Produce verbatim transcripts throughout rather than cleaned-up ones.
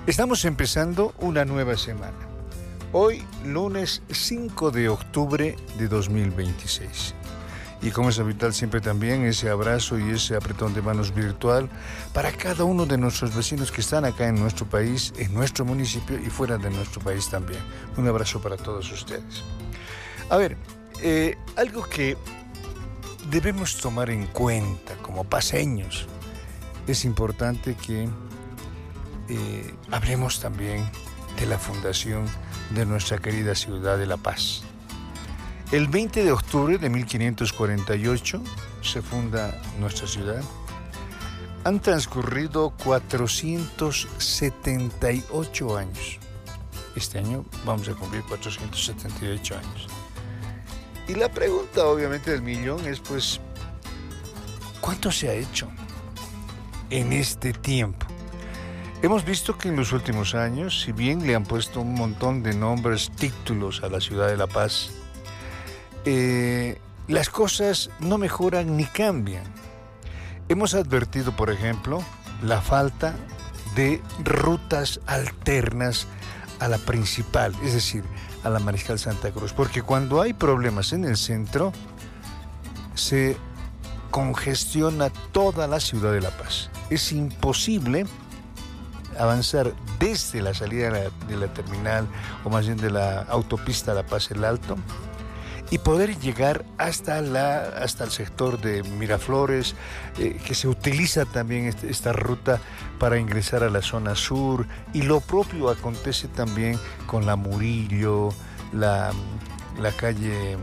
Estamos empezando una nueva semana. Hoy, lunes cinco de octubre de dos mil veintiséis. Y como es habitual siempre también, ese abrazo y ese apretón de manos virtual para cada uno de nuestros vecinos que están acá en nuestro país, en nuestro municipio y fuera de nuestro país también. Un abrazo para todos ustedes. A ver, eh, algo que debemos tomar en cuenta como paseños, es importante que eh, hablemos también de la fundación de nuestra querida ciudad de La Paz. El veinte de octubre de mil quinientos cuarenta y ocho se funda nuestra ciudad. Han transcurrido cuatrocientos setenta y ocho años. Este año vamos a cumplir cuatrocientos setenta y ocho años. Y la pregunta obviamente del millón es pues, ¿cuánto se ha hecho en este tiempo? Hemos visto que en los últimos años, si bien le han puesto un montón de nombres, títulos a la ciudad de La Paz, eh, las cosas no mejoran ni cambian. Hemos advertido, por ejemplo, la falta de rutas alternas a la principal, es decir, a la Mariscal Santa Cruz, porque cuando hay problemas en el centro, se congestiona toda la ciudad de La Paz. Es imposible avanzar desde la salida de la, de la terminal, o más bien de la autopista La Paz El Alto, y poder llegar hasta, la, hasta el sector de Miraflores, eh, que se utiliza también este, esta ruta para ingresar a la zona sur, y lo propio acontece también con la Murillo, la, la calle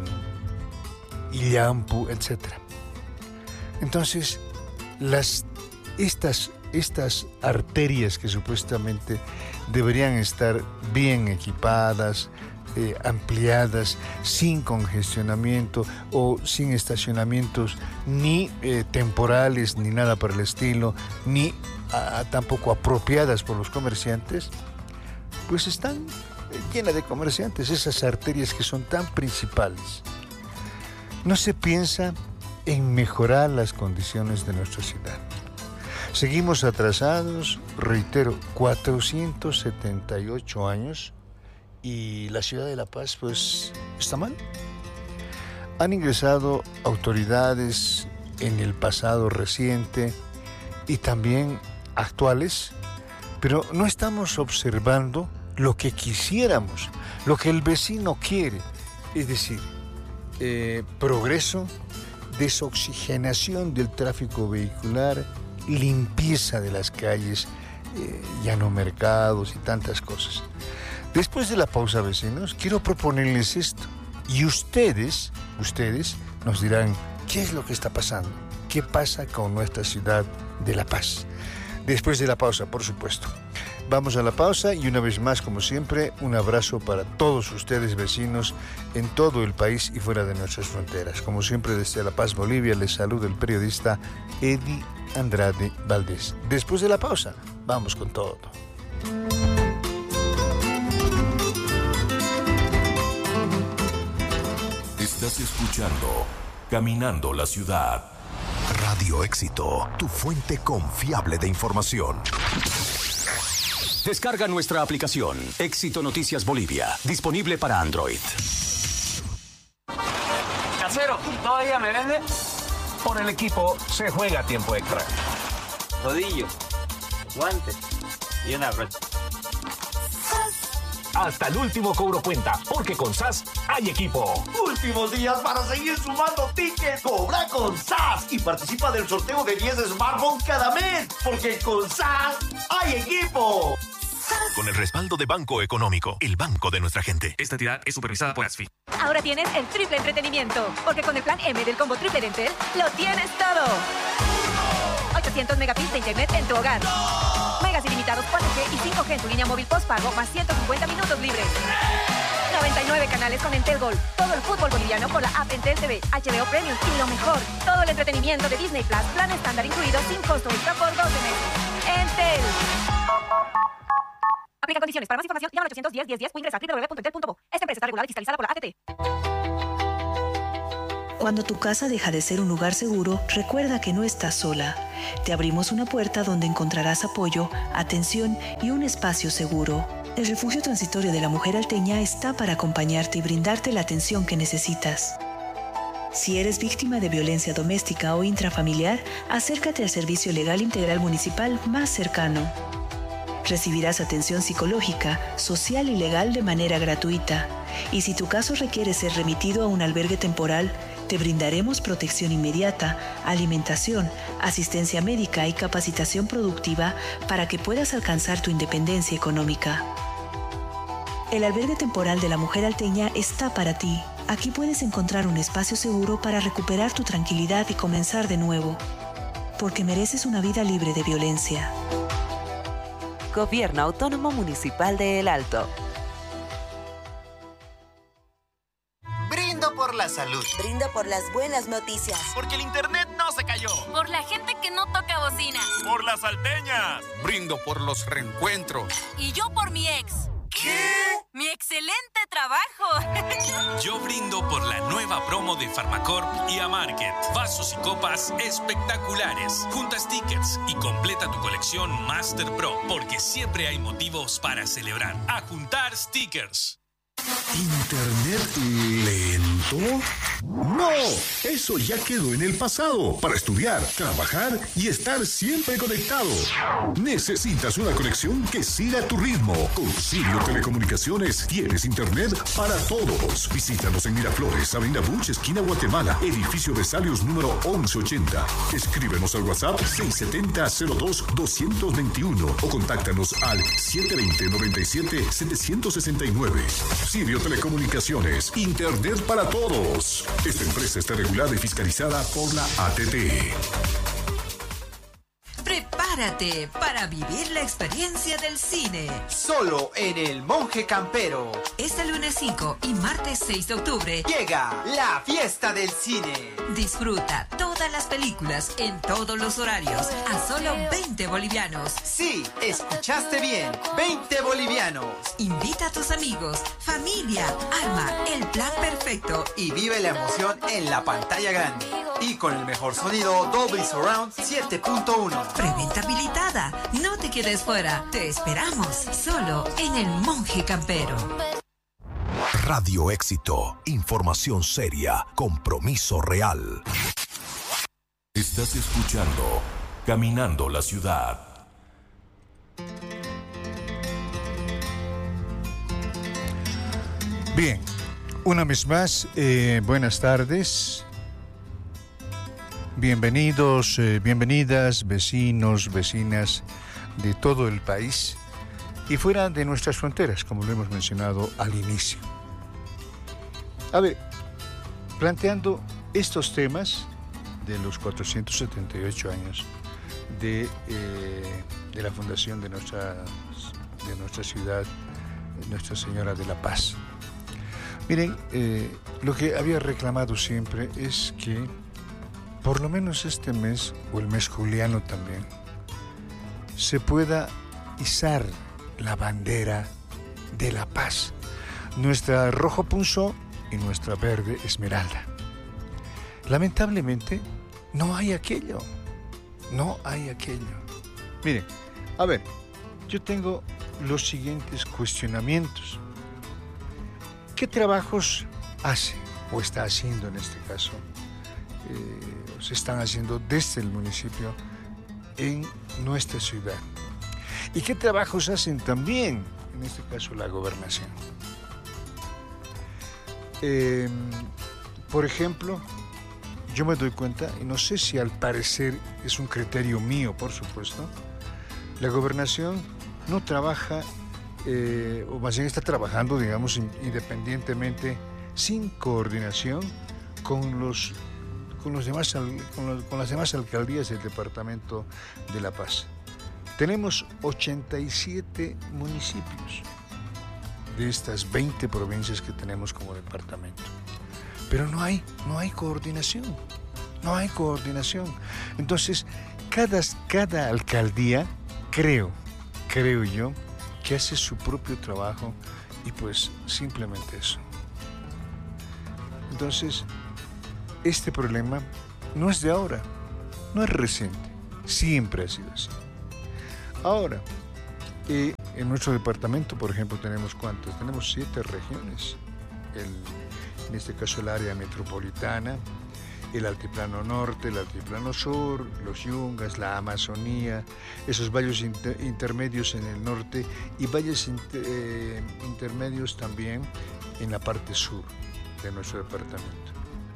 Illampu, etcétera. Entonces, las, estas, estas arterias que supuestamente deberían estar bien equipadas, Eh, ampliadas, sin congestionamiento o sin estacionamientos ni eh, temporales ni nada por el estilo, ni a, tampoco apropiadas por los comerciantes, pues están eh, llenas de comerciantes, esas arterias que son tan principales. No se piensa en mejorar las condiciones de nuestra ciudad. Seguimos atrasados, reitero, cuatrocientos setenta y ocho años. Y la ciudad de La Paz, pues, está mal. Han ingresado autoridades en el pasado reciente y también actuales, pero no estamos observando lo que quisiéramos, lo que el vecino quiere, es decir, eh, progreso, desoxigenación del tráfico vehicular, limpieza de las calles, eh, ya no mercados y tantas cosas. Después de la pausa, vecinos, quiero proponerles esto. Y ustedes, ustedes nos dirán, ¿qué es lo que está pasando? ¿Qué pasa con nuestra ciudad de La Paz? Después de la pausa, por supuesto. Vamos a la pausa y una vez más, como siempre, un abrazo para todos ustedes, vecinos, en todo el país y fuera de nuestras fronteras. Como siempre, desde La Paz, Bolivia, les saluda el periodista Eddie Andrade Valdés. Después de la pausa, vamos con todo. Estás escuchando Caminando la Ciudad. Radio Éxito, tu fuente confiable de información. Descarga nuestra aplicación Éxito Noticias Bolivia, disponible para Android. Casero, ¿todavía me vende? Por el equipo se juega tiempo extra. Rodillo, guante y una brocha. Hasta el último cobro cuenta, porque con S A S hay equipo. Últimos días para seguir sumando tickets. Cobra con S A S y participa del sorteo de diez smartphones cada mes, porque con S A S hay equipo. Con el respaldo de Banco Económico, el banco de nuestra gente. Esta entidad es supervisada por ASFI. Ahora tienes el triple entretenimiento, porque con el plan M del combo triple de Entel, lo tienes todo. ochocientos megabits de internet en tu hogar. Megas ilimitados cuatro G y cinco G en tu línea móvil postpago, más ciento cincuenta minutos libres. noventa y nueve canales con Entel Gol. Todo el fútbol boliviano con la app Entel T V, H B O Premium y lo mejor, todo el entretenimiento de Disney Plus, plan estándar incluido sin costo extra por doce meses. Entel. Aplica condiciones. Para más información, llama al ochocientos diez, diez, diez o ingresa a doble u doble u doble u punto entel punto bo. Esta empresa está regulada y fiscalizada por la A T T. Cuando tu casa deja de ser un lugar seguro, recuerda que no estás sola. Te abrimos una puerta donde encontrarás apoyo, atención y un espacio seguro. El refugio transitorio de la mujer alteña está para acompañarte y brindarte la atención que necesitas. Si eres víctima de violencia doméstica o intrafamiliar, acércate al servicio legal integral municipal más cercano. Recibirás atención psicológica, social y legal de manera gratuita. Y si tu caso requiere ser remitido a un albergue temporal, te brindaremos protección inmediata, alimentación, asistencia médica y capacitación productiva para que puedas alcanzar tu independencia económica. El albergue temporal de la mujer alteña está para ti. Aquí puedes encontrar un espacio seguro para recuperar tu tranquilidad y comenzar de nuevo. Porque mereces una vida libre de violencia. Gobierno Autónomo Municipal de El Alto. Brindo por la salud. Brindo por las buenas noticias. Porque el internet no se cayó. Por la gente que no toca bocina. Por las salteñas. Brindo por los reencuentros. Y yo por mi ex. ¿Qué? ¡Mi excelente trabajo! Yo brindo por la nueva promo de Farmacorp y Amarket. Vasos y copas espectaculares. Junta stickers y completa tu colección Master Pro, porque siempre hay motivos para celebrar. A juntar stickers. ¿Internet lento? No, eso ya quedó en el pasado. Para estudiar, trabajar y estar siempre conectado. Necesitas una conexión que siga tu ritmo. Con Sirio Telecomunicaciones tienes internet para todos. Visítanos en Miraflores, Avenida Buch, esquina Guatemala, edificio Vesalios número once ochenta. Escríbenos al WhatsApp seis siete cero, cero dos, dos dos uno o contáctanos al siete dos cero, nueve siete, siete seis nueve. Sirio Telecomunicaciones, internet para todos. Esta empresa está regulada y fiscalizada por la A T T. Prepárate para vivir la experiencia del cine. Solo en El Monje Campero. Este lunes cinco y martes seis de octubre llega la fiesta del cine. Disfruta todas las películas en todos los horarios a solo veinte bolivianos. Sí, escuchaste bien, veinte bolivianos. Invita a tus amigos, familia, arma el plan perfecto y vive la emoción en la pantalla grande. Y con el mejor sonido Dolby Surround siete punto uno. Preventa habilitada. No te quedes fuera. Te esperamos solo en El Monje Campero. Radio Éxito. Información seria. Compromiso real. Estás escuchando Caminando la Ciudad. Bien, una vez más, eh, buenas tardes. Bienvenidos, eh, bienvenidas, vecinos, vecinas de todo el país y fuera de nuestras fronteras, como lo hemos mencionado al inicio. A ver, planteando estos temas de los cuatrocientos setenta y ocho años de, eh, de la fundación de nuestra, de nuestra ciudad, Nuestra Señora de la Paz. Miren, eh, lo que había reclamado siempre es que por lo menos este mes, o el mes juliano también, se pueda izar la bandera de la paz, nuestra rojo punzó y nuestra verde esmeralda. Lamentablemente, no hay aquello, no hay aquello. Miren, a ver, yo tengo los siguientes cuestionamientos. ¿Qué trabajos hace o está haciendo en este caso? Eh, se están haciendo desde el municipio en nuestra ciudad. ¿Y qué trabajos hacen también, en este caso, la gobernación? Eh, por ejemplo, yo me doy cuenta, y no sé si al parecer es un criterio mío, por supuesto, la gobernación no trabaja, eh, o más bien está trabajando, digamos, independientemente, sin coordinación con los Con, los demás, con, los, con las demás alcaldías del Departamento de La Paz. Tenemos ochenta y siete municipios de estas veinte provincias que tenemos como departamento. Pero no hay, no hay coordinación, no hay coordinación. Entonces, cada, cada alcaldía, creo, creo yo, que hace su propio trabajo y pues simplemente eso. Entonces, este problema no es de ahora, no es reciente. Siempre ha sido así. Ahora, eh, en nuestro departamento, por ejemplo, tenemos ¿cuántas? Tenemos siete regiones. El, en este caso el área metropolitana, el altiplano norte, el altiplano sur, los yungas, la Amazonía, esos valles inter, intermedios en el norte y valles inter, eh, intermedios también en la parte sur de nuestro departamento.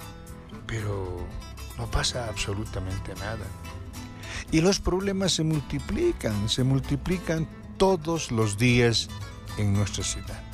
Pero no pasa absolutamente nada. Y los problemas se multiplican, se multiplican todos los días en nuestra ciudad.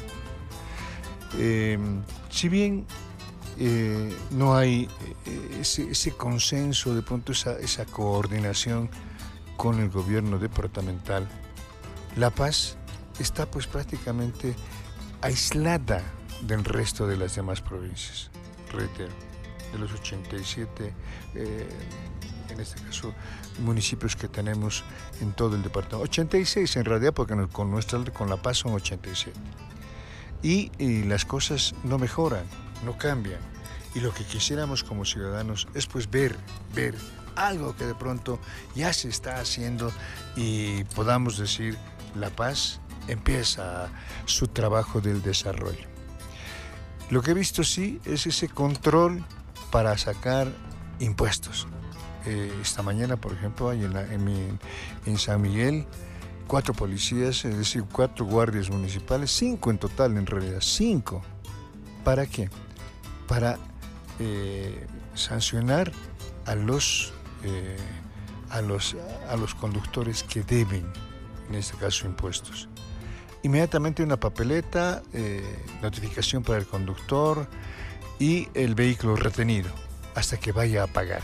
Eh, si bien eh, no hay eh, ese, ese consenso, de pronto esa, esa coordinación con el gobierno departamental, La Paz está pues prácticamente aislada del resto de las demás provincias. Reitero, de los ochenta y siete, eh, en este caso, municipios que tenemos en todo el departamento. ochenta y seis en realidad, porque con, nuestra, con La Paz son ochenta y siete. Y, y las cosas no mejoran, no cambian. Y lo que quisiéramos como ciudadanos es pues ver, ver algo que de pronto ya se está haciendo y podamos decir, La Paz empieza su trabajo del desarrollo. Lo que he visto sí es ese control para sacar impuestos. Eh, esta mañana, por ejemplo, hay en, la, en, mi, en San Miguel cuatro policías, es decir, cuatro guardias municipales, cinco en total en realidad, cinco. ¿Para qué? Para eh, sancionar a los, eh, a, los, a los conductores que deben, en este caso, impuestos. Inmediatamente una papeleta, eh, notificación para el conductor y el vehículo retenido hasta que vaya a pagar.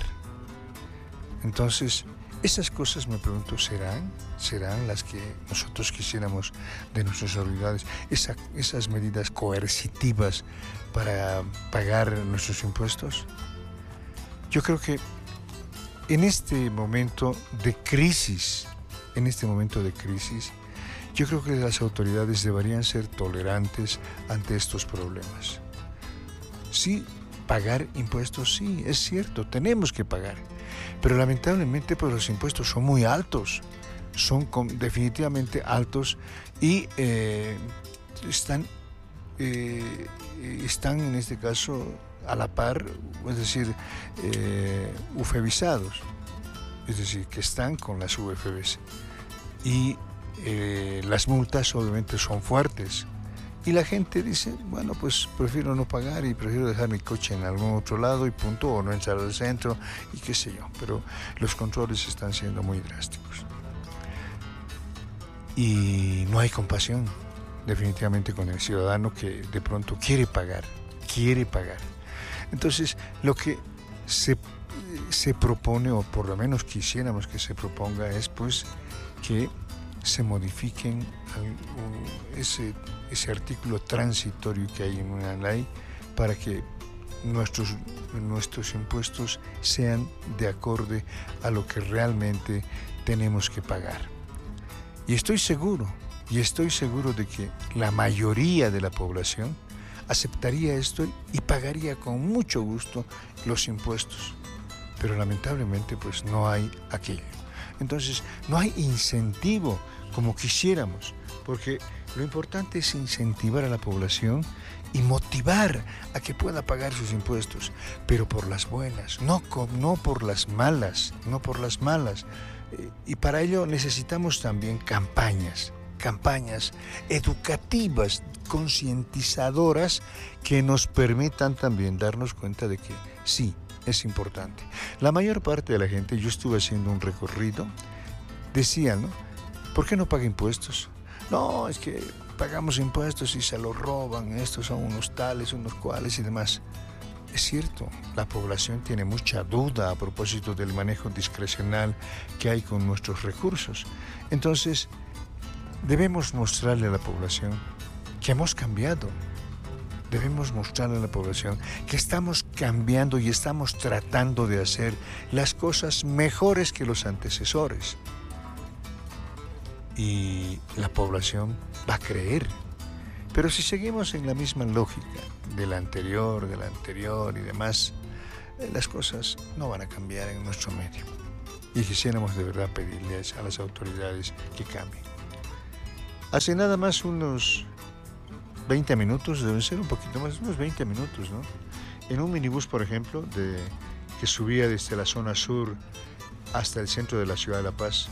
Entonces, esas cosas, me pregunto, ¿serán? ¿Serán las que nosotros quisiéramos de nuestras autoridades? Esa, esas medidas coercitivas para pagar nuestros impuestos. Yo creo que en este momento de crisis, en este momento de crisis, yo creo que las autoridades deberían ser tolerantes ante estos problemas. Sí, pagar impuestos, sí, es cierto, tenemos que pagar. Pero lamentablemente pues, los impuestos son muy altos, son con, definitivamente altos y eh, están, eh, están en este caso a la par, es decir, eh, ufebizados, es decir, que están con las U F Bs. Y eh, las multas obviamente son fuertes. Y la gente dice, bueno, pues prefiero no pagar y prefiero dejar mi coche en algún otro lado y punto, o no entrar al centro y qué sé yo. Pero los controles están siendo muy drásticos. Y no hay compasión, definitivamente, con el ciudadano que de pronto quiere pagar, quiere pagar. Entonces, lo que se, se propone, o por lo menos quisiéramos que se proponga, es pues que se modifiquen ese, ese artículo transitorio que hay en una ley para que nuestros, nuestros impuestos sean de acorde a lo que realmente tenemos que pagar. Y estoy seguro, y estoy seguro de que la mayoría de la población aceptaría esto y pagaría con mucho gusto los impuestos. Pero lamentablemente pues no hay aquello. Entonces, no hay incentivo como quisiéramos, porque lo importante es incentivar a la población y motivar a que pueda pagar sus impuestos, pero por las buenas, no, con, no por las malas, no por las malas. Eh, y para ello necesitamos también campañas, campañas educativas, concientizadoras, que nos permitan también darnos cuenta de que sí, es importante. La mayor parte de la gente, yo estuve haciendo un recorrido, decía, ¿no? ¿Por qué no paga impuestos? No, es que pagamos impuestos y se los roban, estos son unos tales, unos cuales y demás. Es cierto, la población tiene mucha duda a propósito del manejo discrecional que hay con nuestros recursos. Entonces, debemos mostrarle a la población que hemos cambiado. Debemos mostrarle a la población que estamos cambiando y estamos tratando de hacer las cosas mejores que los antecesores. Y la población va a creer. Pero si seguimos en la misma lógica de la anterior, de la anterior y demás, las cosas no van a cambiar en nuestro medio. y quisiéramos de verdad pedirles a las autoridades que cambien. Hace nada más unos veinte minutos, deben ser un poquito más, unos veinte minutos, ¿no? En un minibús, por ejemplo, de, que subía desde la zona sur hasta el centro de la ciudad de La Paz,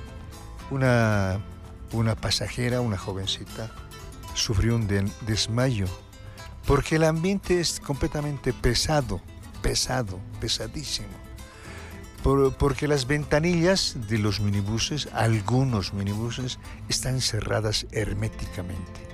una, una pasajera, una jovencita, sufrió un de, desmayo, porque el ambiente es completamente pesado, pesado, pesadísimo. Por, porque las ventanillas de los minibuses, algunos minibuses, están cerradas herméticamente.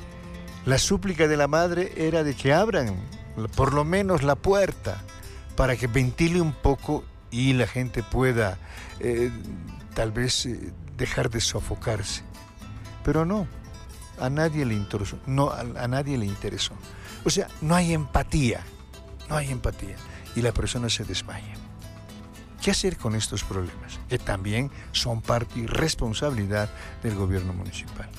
La súplica de la madre era de que abran por lo menos la puerta para que ventile un poco y la gente pueda eh, tal vez eh, dejar de sofocarse. Pero no, a nadie le interesó, no, a, a nadie le interesó. O sea, no hay empatía, no hay empatía y la persona se desmaya. ¿Qué hacer con estos problemas? Que también son parte y responsabilidad del gobierno municipal.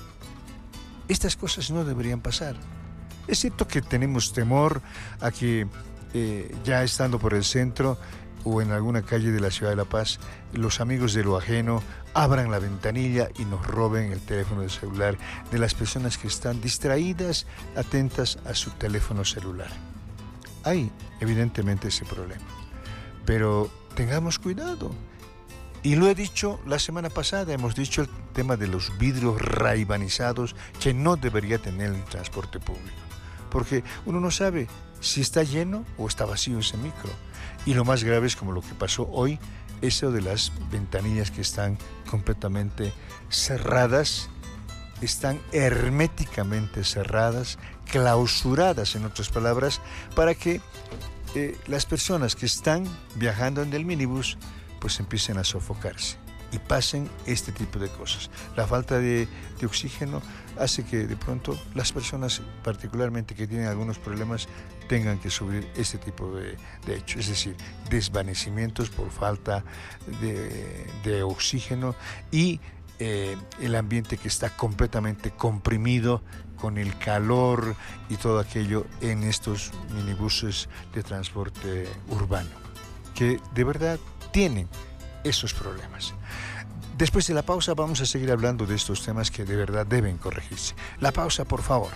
Estas cosas no deberían pasar. Es cierto que tenemos temor a que eh, ya estando por el centro o en alguna calle de la ciudad de La Paz, los amigos de lo ajeno abran la ventanilla y nos roben el teléfono de celular de las personas que están distraídas, atentas a su teléfono celular. Hay evidentemente ese problema, pero tengamos cuidado. Y lo he dicho la semana pasada, hemos dicho el tema de los vidrios raibanizados que no debería tener el transporte público. Porque uno no sabe si está lleno o está vacío ese micro. Y lo más grave es como lo que pasó hoy, eso de las ventanillas que están completamente cerradas, están herméticamente cerradas, clausuradas en otras palabras, para que eh, las personas que están viajando en el minibús pues empiecen a sofocarse y pasen este tipo de cosas. La falta de, de oxígeno hace que de pronto las personas, particularmente que tienen algunos problemas, tengan que subir este tipo de, de hechos, es decir, desvanecimientos por falta de, de oxígeno y eh, el ambiente que está completamente comprimido con el calor y todo aquello en estos minibuses de transporte urbano, que de verdad tienen esos problemas. Después de la pausa vamos a seguir hablando de estos temas que de verdad deben corregirse. La pausa, por favor.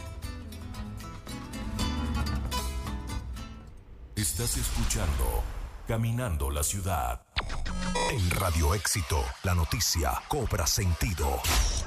Estás escuchando Caminando la Ciudad. En Radio Éxito, la noticia cobra sentido.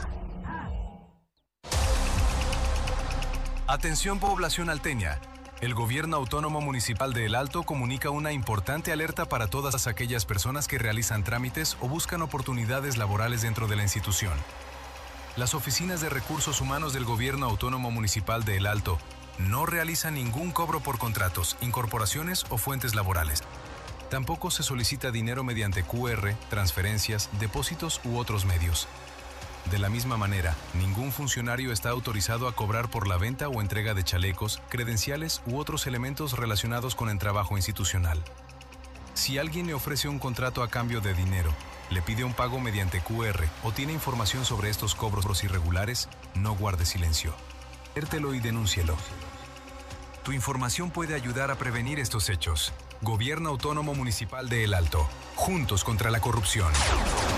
Atención población alteña. El Gobierno Autónomo Municipal de El Alto comunica una importante alerta para todas aquellas personas que realizan trámites o buscan oportunidades laborales dentro de la institución. Las oficinas de recursos humanos del Gobierno Autónomo Municipal de El Alto no realizan ningún cobro por contratos, incorporaciones o fuentes laborales. Tampoco se solicita dinero mediante cu erre, transferencias, depósitos u otros medios. De la misma manera, ningún funcionario está autorizado a cobrar por la venta o entrega de chalecos, credenciales u otros elementos relacionados con el trabajo institucional. Si alguien le ofrece un contrato a cambio de dinero, le pide un pago mediante cu erre o tiene información sobre estos cobros irregulares, no guarde silencio. Adviértelo y denúncielo. Tu información puede ayudar a prevenir estos hechos. Gobierno Autónomo Municipal de El Alto. Juntos contra la corrupción.